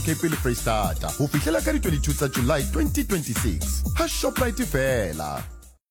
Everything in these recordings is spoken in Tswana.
Cape le Freestata ho fihlela ka di 22 tsa July 2026 ha Shoprite fela.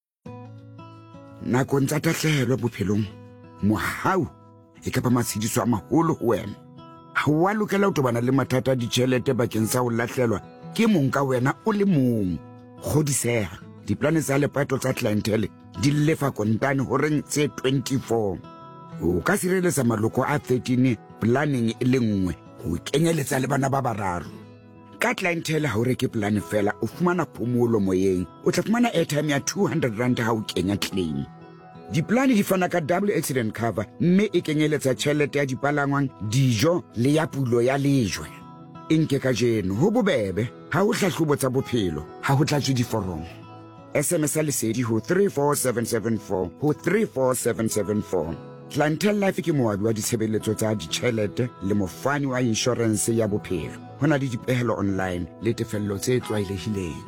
Nakong tsa tahlehelo bophelong mohau e ka ba matshediso a maholo ho wena. Ha wa lokela ho tobana le mathata a ditjhelete bakeng sa ho lahlelwa ke mong ka wena o le mong. Kgodiseha diplane tsa lepato tsa clientele di lefa kontane ho reng tse 24. O ka sireletsa maloko a 13 planning e le nngwe ho kenyeletsa le bana ba bararo. Ka clientele ha o reke plan fela o fumana phomolo moyeng, o tla fumana airtime ya 200 rand ha o kenya claim. Diplane di fana ka double accident cover mme e kenyeletsa tjhelete ya dipalangwang, dijo le ya pulo ya lejwe. Nke ka jeno ho bobebe ha o hlahlobo tsa bophelo ha ho tlatswe diforomo. SMS lesedi ho 34774 ho 34774. Clientele Life ke moabi wa ditshebeletso tsa ditjhelete le mofani wa insurance ya bophelo. Hona le dipehelo online le tefello tse tlwaelehileng.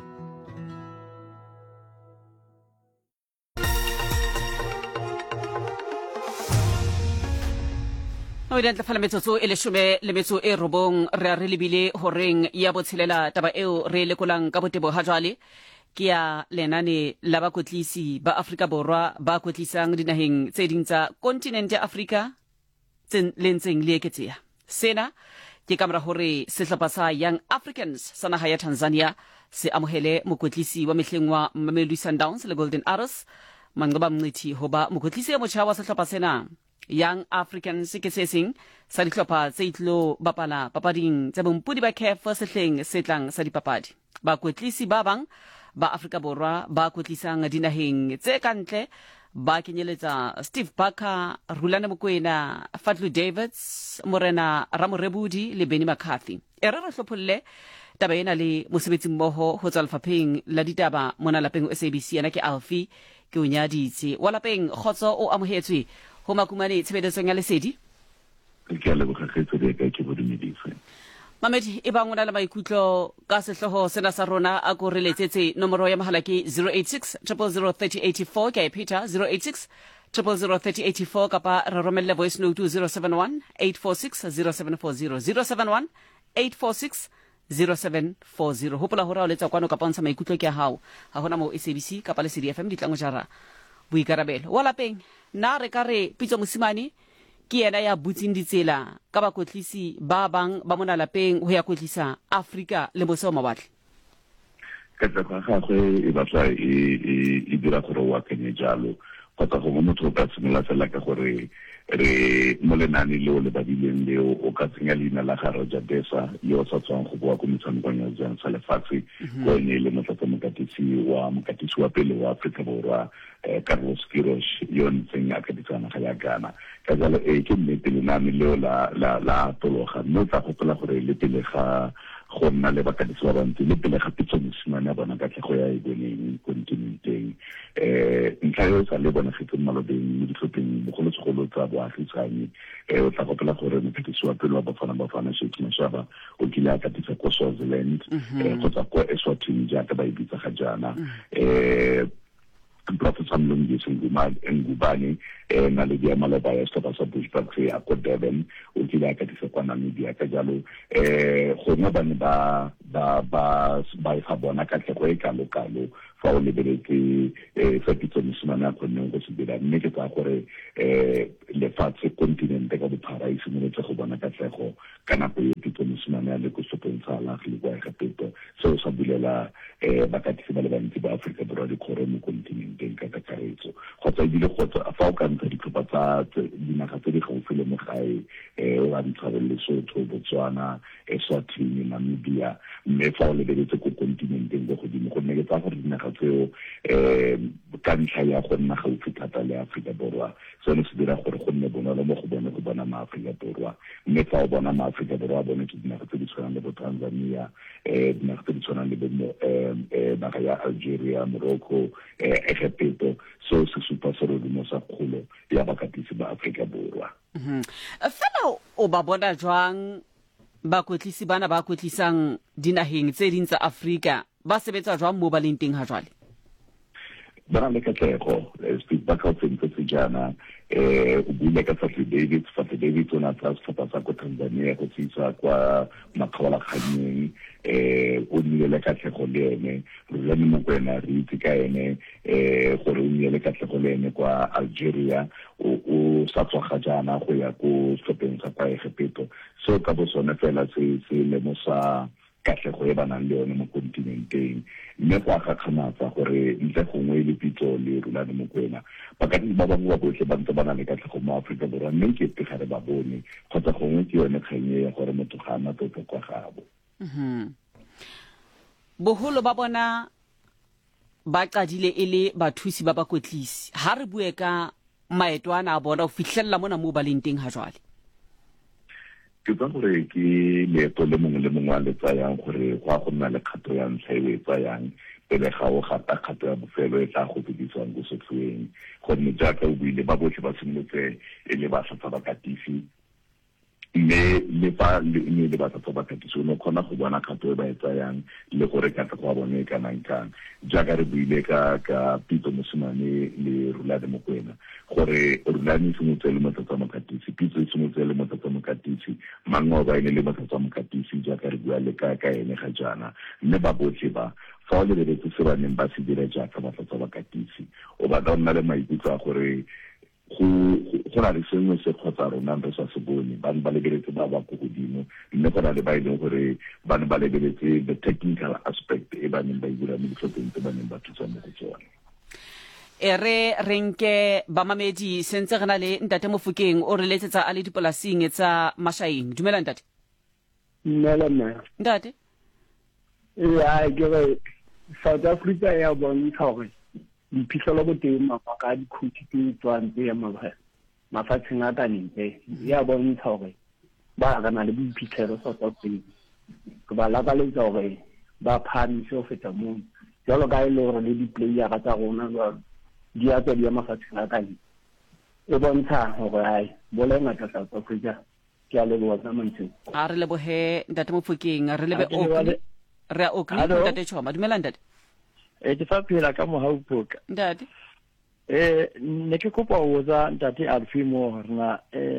O ile tla fala metsotso e leshome le metso e robong re a re lebile horeng ya botshelela taba eo re lekolang ka botebo ha jwale ke ya lenane la bakotlisi ba Afrika Borwa ba kotlisang dinaheng tse ding tsa kontinente ya Afrika le ntseng le eketseha. Sena ke kamora hore sehlopha sa Young Africans sa naha ya Tanzania se amohele mokotlisi wa mehleng wa Mamelodi Sundowns le Golden Arrows Manqoba Mngqithi hoba mokotlisi ya motjha wa sehlopha sena. Young Africans ke se seng sa dihlopha tse itlo bapala papading tsa bompudi ba CAF sehleng se tlang sa dipapadi. Bakotlisi ba bang ba Afrika Borwa ba kotlisang dinaheng tse kantle ba kenyeletsa Steve Barker, Rulane Mokoena, Fadlu Davids, Morena Ramorebudi le Benny McCarthy. E re hlopholle taba ena le mosebetsi mmoho ho tswa lefapheng la ditaba mona lapeng o SABC yana ke Alfie ke o nyaditse wa lapeng khotso o amohetswe ho makumane tshebedisong ya lesedi. Ke a lebogakgetso le ka ke bodumedise. Mamedi e bang ona le maikutlo ka sehloho sena sa rona a ko reletsetse nomoro ya mahala ke 086 003084 ke Peter 086 003084 kapa re romelle voice note 071 846 0740 071 846 0740 hopola hore o letsa kwano ka pontsha maikutlo ke a hao ha hona mo SABC kapa le CDFM ditlango jara boikarabelo wa lapeng na re ka re pitso mosimane ke yena ya butsing ditsela ka bakotlisi ba bang ba mona lapeng ho ya kotlisa Afrika le mose wa mawatle. Ka tsa gagwe e batla e dira gore wa kenye jalo kgotsa go motho ka tsimola fela ka gore re mo lenane leo le badileng leo o ka tsenya leina la ga Roger Besa yo sa tswang go bua ko metshamekong ya jang sa lefatshe go ne le mokatisi wa pele wa Afrika Borwa Carlos Queiroz yo ntseng a katitsana ga ya Ghana ka jalo ke nnete lenane leo la tologa mme tsa gopola gore le pele ga go nna le bakatisi ba bantsi le pele ga pitso mosimane ya bona ka tlhego ya eboneng kontinenteng ntlha yo sa le bona fetse malobeng mo ditlhopheng bogolosegolo tsa boagisane o tla gopola gore mophetiso wa pele wa Bafana Sheikh Mashaba o kile a katisa ko Swaziland kgotsa ko Eswatini jaaka ba e bitsa ga jaana Professor Mlungisi Ngubane na le dia maloba ya sehlopha sa Bushbucks ya ko Durban o kile a katisa kwa Namibia ka jalo gongwe ba ne ba fa bona ka tlhego e kalo fa o lebeletse fa pitso mosimane a kgonne go se dira mme ke tsa gore lefatshe kontinente ka bophara e simolotse go bona ka tlhego ka nako e pitso mosimane a le ko sehlopeng sa Alagi le kwa Egepto seo sa bulela bakatisi ba le bantsi ba Afrika Borwa dikgoro mo kontinenteng ka kakaretso kgotsa ebile fa o ka ntsha ditlhopha tsa dinaga tse di gaufi le mo gae o a ntsha Lesotho, Botswana, Eswatini, Namibia mme fa o lebeletse ko kontinenteng go godimo go nne ke tsa gore dinaga tseo ka ntlha ya go nna gaufi thata le Afrika Borwa seno se dira gore go nne bonolo mo go bone go bona maAfrika Borwa mme fa o bona maAfrika Borwa a bone ke dinaga tse di tshwanang le bo Tanzania dinaga tse di tshwanang le bo naga ya Algeria, Morocco, Egepto so se supa serodumo sa kgolo ya bakatisi ba Afrika Borwa. Fela o ba bona jwang bakotlisi bana ba kotlisang dinaheng tse ding tsa Afrika ba sebetsa jwang mo ba leng teng ha jwale? ba na le katlego ba ka tsentse sejana o buile ka Fatley Davids o na tsa setlhopha sa ko Tanzania go tsisa kwa makgaolakganyeng o nnile le katlego le ene Rulani Mokwena re itse ka ene gore o nnile le katlego le ene kwa Algeria o sa tswa ga jana go ya ko setlhopheng sa kwa Egepto so ka bo sone fela se le mo sa katlego e ba nang le yone mo kontinenteng mme go agakgamatsa gore ntle gongwe le pitso le Rulani Mokwena bakatisi ba bangwe ba botlhe ba ntse ba na le katlego mo Aforika Borwa mme ke tegare ba bone kgotsa gongwe ke yone kganye ya gore motho ga ana tlotlo kwa gabo boholo ba bona ba qadile e le bathusi ba bakotlisi ha re bue ka maeto ana a bona o fihlella mona mo ba leng teng ha jwale ke tsa gore ke leeto le mongwe a le tsayang gore go a go nna le kgato ya ntlha e tsayang pele ga o gata kgato ya bofelo e tla go bediswang go setlhoeng gonne jaaka o buile ba botlhe ba simolotse e le ba tsa bakatisi mme le fa le ba tsa bakatisi o kgona go bona kgato e ba e tsayang le gore ka tla go bone ka nang jaaka re buile ka Pito Mosimane le Rulani Mokwena gore Rulani simotse le motsa makatisi Pito simotse le motsa makatisi mango ba ine le motsa makatisi jaaka re bua le ka ene ga jana mme ba botlhe ba fa o le lebetse se ba neng ba se dira jaaka ba tsa bakatisi o ba ka nna le maikutlo a gore go na le sengwe se kgotsa rona re sa se bone ba ba lebeletse ba ba go godimo mme go na le ba ile gore ba ba lebeletse the technical aspect e ba neng ba dira mo ditlhopheng tse ba neng ba thusa mo go tsone re renke ba mamedi sentse re na le ntate Mofokeng o re letsetsa a le dipolasing tsa Mashaeng dumela ntate ntate ya ke re South Africa ya bontsha gore diphihlelo bo teng mafaka a dikhuthi ke tswang tse ya mafatsheng a kanente ya bontsha gore ba ga na le boiphihlelo South Africa ke ba lakaletsa gore ba phamise go feta moo jalo ka ile gore le di-player tsa rona di a tswa di ya mafatsheng a kanente e bontsha gore ai bola ngata South Africa ke a leboga tsa mantsi a re lebohe ntate Mofokeng re lebe re a Auckland ntate Choma dumela ntate ke fa phela ka mohaupoka ntate ne ke kopa ho tsa ntate Alfimo rena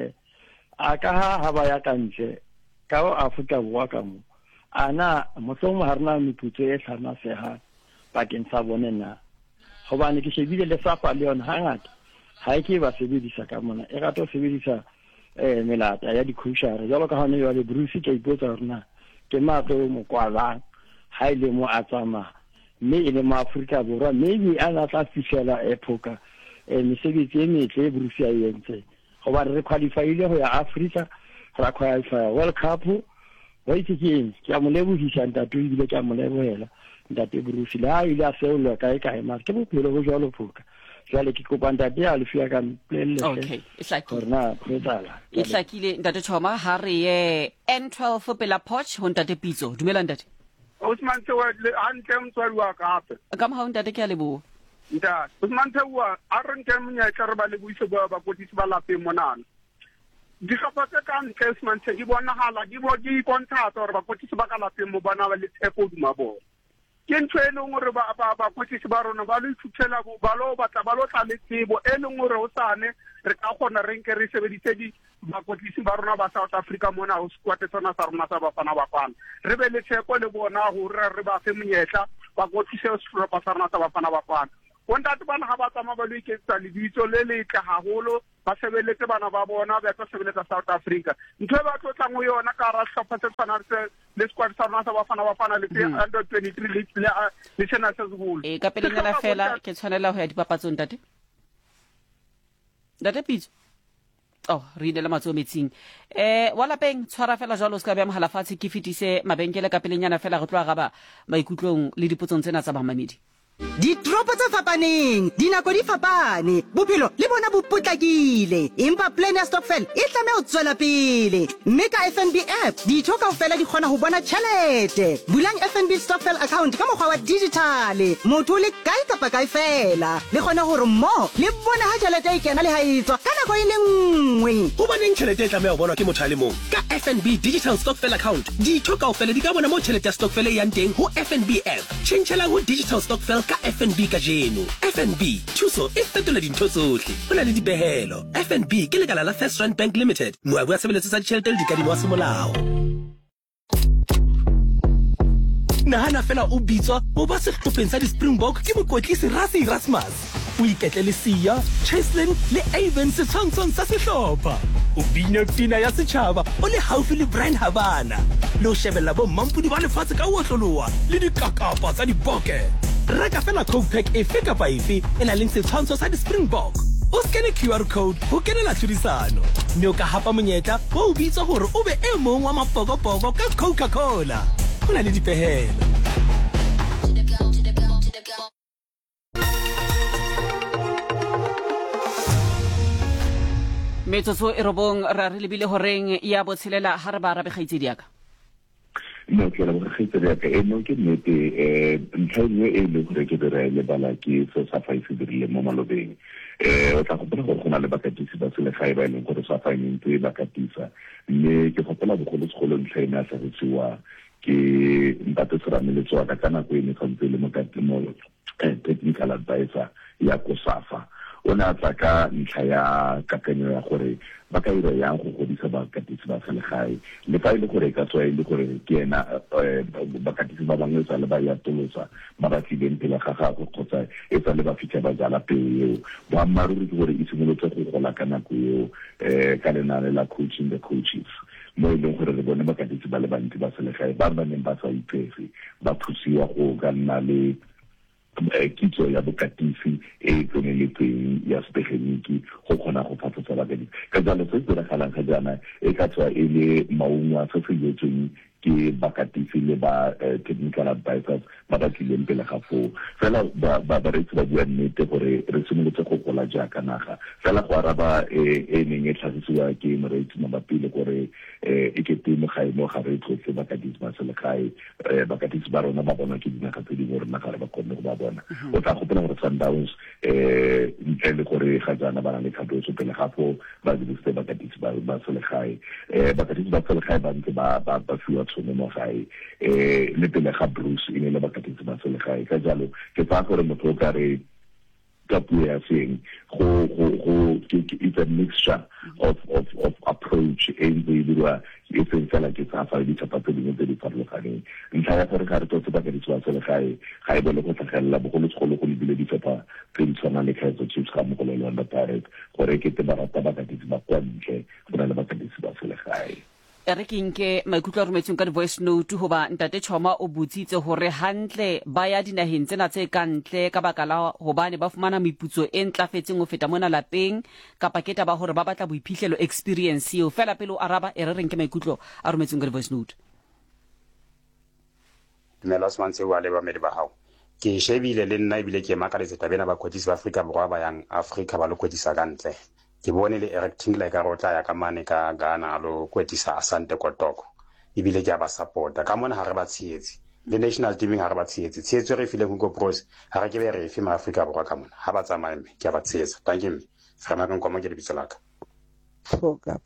a ka ha ba ya kantle ka Afrika Borwa ka mo ana motlong ha rena meputso e tlhana seha bakeng sa bone na hobane ke shebile le safa le yona hangata ha ke ba sebedisa ka mona e rata ho sebedisa melata ya dikhushare jalo ka hane le Bruce ke ipotsa rena ke matlo mo kwalang ha ile mo a tsama mme e le mo Afrika Borwa maybe ana tla fishela epoka mesebetsi e metle Bruce ya yentse goba re qualifyile go ya Africa ra qualify World Cup wa itse ke a mo lebohisa ntate e bile ke a mo lebohela ntate Bruce la ile a seolo ka ma ke bophelo go jalo phoka jale ke kopa ntate a le fia ka mpelle okay rena phetsala e hlakile ntate Choma ha re ye N12 pela Poch ho ntate Pitso dumela ntate Usman Tewa antle mtswadi wa ka hape ka mo ha ntate ke a lebo nda Usman Tewa a re nke monyaka re ba le buise ba kotisi ba lapeng monana di gapatse ka ntle Usman Tewa di bona hala di bo di kontrata gore ba kotisi ba ka lapeng mo bona ba le tshepo duma bona ke ntwe e leng gore ba kotisi ba rona ba lo ithutela ba lo batla ba lo tla le tsebo e leng gore o sane re ka gona re nke re sebedise di bakotisi ba rona ba South Africa mona o squate tsona sa rona sa Bafana Bafana re be le tsheko le bona gore re ba fe monyetla bakotisi o setlhopha sa rona sa Bafana Bafana bontate bana ga ba tsama ba lo iketsa le ditso le letle haholo ba sebeletse bana ba bona ba tla sebeletsa South Africa ntwe ba tlotlang go yona ka ra setlhopha se tshwana le squad sa rona sa Bafana Bafana le under 23 le sena se segolo ka pelenyana fela ke tshwanela ho ya dipapatsong ntate Pitso re ile le matso metsing wa lapeng tshwara fela jalo se ka bya mohala fatshe ke fitise mabenkele ka pelenyana fela re tloa gaba maikutlong le dipotsong tsena tsa bamamedi Ditropo tse fapaneng dinako di fapane bophelo le bona bo potlakile empa plan ya stokvel e tlameha ho tswela pele mme ka FNB app ditho kaofela di kgona ho bona tjhelete bulang FNB stokvel account ka mokgwa wa digital motho le kae kapa kae fela le kgona hore mo le bona ha tjhelete e kena le ha etswa ka nako e le nngwe ho baneng tjhelete e tlameha ho bonwa ke motho a le mong ka FNB digital stokvel account ditho kaofela di ka bona mo tjhelete ya stokvel e yang teng ho FNB app tjhentjhela ho digital stokvel ka FNB ka jeno. FNB thuso e fetola dintho tsohle. Ho na le dipehelo. FNB ke lekala la First Rand Bank Limited. Moabi wa tshebeletso tsa ditjhelete le dikadimo wa semolao. Nahana fela o bitswa o ba sehlopheng sa di-Springbok ke mokotlisi Rassie Erasmus. O iketle le Sia, Cheslin le Avon setshwantshong sa sehlopha. O bina pina ya setjhaba o le haufi le Brian Habana. Le o shebella bo mampudi ba lefatshe ka otloloha le dikakapa tsa diboke. Reka fela Coke Pack efe kapa efe e na leng setshwantsho sa di-Springbok. O skene QR code ho kenela tlhodisano. Mme o ka hapa monyetla wa o bitswa hore o be e mong wa mapokopoko ka Coca-Cola. Ho na le dipehelo. metsotso e robong ra re lebile horeng ya botshelela ha re ba arabe kgaitsedi yaka. No ke la kgaitsedi yaka no ke nnete ntlhaile e le gore ke dira le bala ke se sa faise dirile mo malobeng o tla go bona go gona le bakatisi ba sele ga e ba ile gore sa faine ntse ba katisa mme ke gopela bogolo segolo ntlhaina sa tsiwa ke ntate Serameletso ka kana go ene tshwantse le mo technical advisor ya Kosafa ona tla ka ntlha ya kakanyo ya gore ba ka ira yang go godisa bakatisi ba selegae le fa ile gore ka tswa ile gore ke ena bakatisi ba bangwe tsa le ba ya tolosa ba ba tlileng pele ga gago kgotsa e tsa le ba fitlha ba jala peo ba maruri ke gore e simolotse go gola ka nako eo ka lenane la coaching the coaches mo e leng gore re bone bakatisi ba le bantsi ba selegae ba ba neng ba sa ipese ba thusiwa go ka nna le kitso ya bokatisi e tseneletseng ya setegeniki go kgona go fafatsa bakatisi ka jalo se se diragalang ga jaana e ka tswa e le maungo a se se jetsweng ke bakatisi le ba technical advisors ba ba tlileng pele ga foo fela ba reetsi ba bua nnete gore re simolotse go gola jaaka naga fela go araba e neng e tlhagisiwa ke moreetsi mabapi le gore e kete mogaimo ga re tlotle bakatisi ba selegae bakatisi ba rona ba bona ke dinaga tse dingwe rona ga re ba kgonne go ba bona o tla gopela gore Sundowns ntle le gore ga jaana ba na le kgatotso pele ga foo ba dirisitse bakatisi ba selegae bakatisi ba selegae ba ntse ba fiwa tshone mo gae le pele ga Bruce e ne le bakatisi ba selegae ka jalo ke fa gore motho o ka re ka puo ya seng it's a mixture of approach e dirwa e seng fela ke sa fa ditšhapa tse dingwe tse di farologaneng ntlha ya gore ga re tsotse bakatisi ba selegae ga e bole go tlhagelela bogolosegolo go lebile ditšhapa tse di tshwanang le Kaizer Chiefs ga mmogo le Orlando Pirates gore ke te ba rata bakatisi ba kwa ntle go na le bakatisi ba selegae re ke nke maikutlo a rometsweng ka di-voice note hoba ntate Choma o botsitse hore hantle ba ya dinaheng tsena tse ka ntle ka baka la hobane ba fumana meputso e ntlafetseng ho feta mona lapeng kapa ke taba hore ba batla boiphihlelo experience eo fela pele o araba e re reng ke maikutlo a rometsweng ka di-voice note. Dumela Osman Sewa le bamedi ba hao ke shebile le nna ebile ke makaletse tabena ba kwetlisi ba Afrika Borwa ba yang Afrika ba lo kwetlisa ka ntle ke bone le Eric Tingler ka rotla ya ka mane ka Ghana lo kwetlisa Asante Kotoko ebile ke a ba supporta ka mona ha re ba tshietse le national teaming ha re ba tshietse tshietso re file go pros ha re ke be re fe ma Afrika Borwa ka mona ha ba tsamaye ke a ba tshietsa thank you re ma ka nkoma ke lebitso laka foka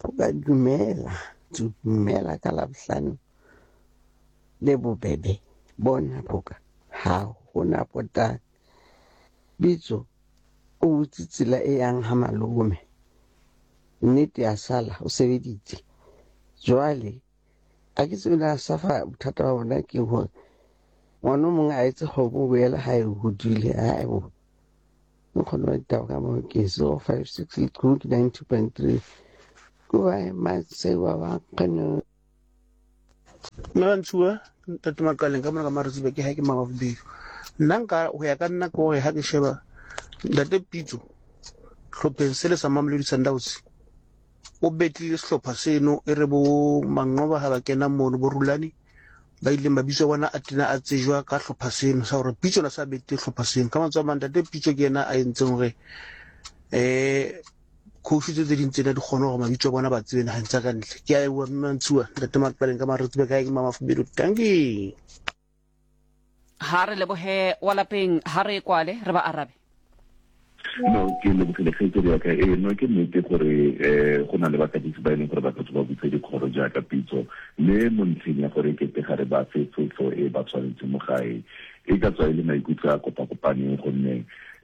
dumela ka labohlano le bobebe bona foka ha hona pota bitso o tsitsila e yang ha malome nnete ya sala o sebeditse jwale a ke tsela safa bothata ba bona ke hore ngwana mongwe a etse go boela ha e hodile ha e bo mo khona taba ka mo ke 056 good 92.3 go ai ma se wa kana Nantsua tata makaleng ka mona ka marutsibe ke ha ke mama bobedi nna nka ho ya ka nna ko ha ke sheba ntate Pitso hlopeng se le sa Mamelodi Sundowns o betlile sehlopha seno e re bo Manqoba ha ba kena mono bo Rulani ba ile mabitso bona a tena a tsejwa ka hlopha seno sa hore Pitso la sa bete hlopha seno ka matswa ntate Pitso ke yena a entseng hore coach tse ding tsena di kgona gore mabitso bona ba tsena ha ntsa ka ntle ke a bua Mantsua ntate Makaleng ka marutsibe ka ke mama Fubedu thank you ha re lebohe wa lapeng ha re kwale re ba arabe no ke le botse le kgetho ya ka no ke nnete gore go na le bakatisi ba ene gore ba tswa ba butse dikgoro jaaka Pitso le mo ntsheng ya gore ke te gare ba fetso e ba tshwanetse mo gae e ka tswa ile maikutlo a kopakopaneng gonne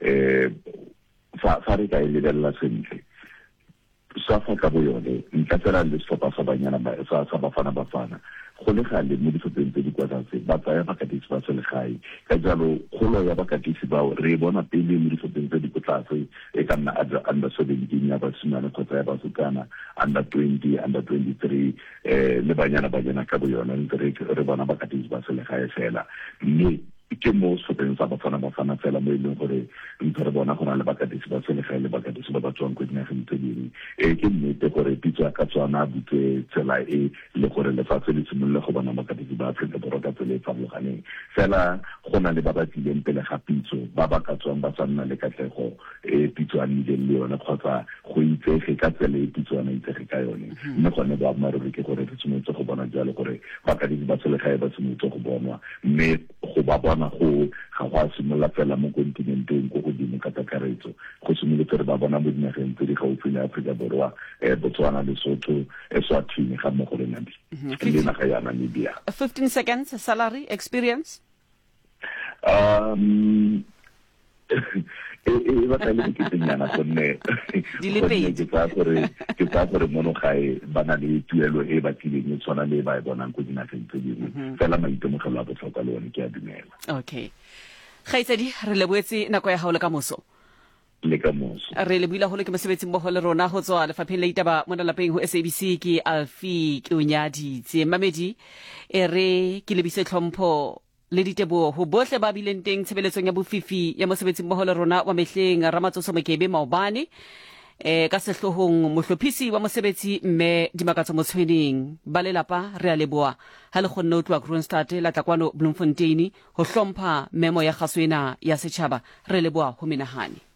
fa re ka e lebelela sentle SAFA ka bo yone ntle fela le setlhopha sa banyana sa Bafana go le gale mo ditlhopheng tse di kwa tlase ba tsaya bakatisi ba selegae ka jalo kgolo ya bakatisi bao re bona pele mo ditlhopheng tse di kwa tlase e ka nna under 17 ya basimane kgotsa ya basetsana under 20 under 23 le banyana ka bo yone ntse re bona bakatisi ba selegae fela mme ke mo setlhopheng sa Bafana fela mo e leng gore ntse re bona go na le bakatisi ba selegae le bakatisi ba ba tswang ko dinageng tse dingwe ke nnete gore pitso ya ka tswana butse tsela e le gore lefatshe le simolola go bona bakatisi ba Aforika Borwa ka tsela e farologaneng fela go na le ba ba tlileng pele ga pitso ba ba ka tswang ba sa nna le katlego e pitso a nnileng le yone kgotsa go itsege ka tsela e pitso a itsege ka yone mme gone ba maruri ke gore re tshwanetse go bona jalo gore bakatisi ba selegae ba tshwanetse go bonwa mme go ba bona go ga go a simolola fela mo kontinenteng go godimo ka kakaretso go simolotse re ba bona mo dinageng tse di gaufi le Aforika Borwa Botswana, Lesotho, Eswatini ga mmogo le Namibia le naga ya Namibia. 15 seconds salary experience e batla le ketenyana gonne ke tsa gore mono gae ba na le tuelo e ba tlileng e tshwana le ba e bonang ko dinageng tse dingwe fela maitemogelo a botlhokwa le one ke a dumela. Okay, Kgaitsedi re leboetse nako ya gaole ka moso re le buila go le ke mosebetsi mmogo le rona go tswa lefapheng la ditaba mo lapeng ho SABC ke Alfi Keonyaditse Mamedi re ke lebise tlhompho le ditebo ho bohle ba bileng teng tshebeletsong ya bofifi ya mosebetsi mmogo le rona wa mehleng Ramatsoso Mokebe Maobane ka sehlohong mohlophisi wa mosebetsi mme Dimakatso Motshweneng ba lelapa re a leboa ha le kgonne utlwa Kroonstad la Tlakwano Bloemfontein ho hlompha memo ya gaswena ya setjhaba re leboa ho menahane.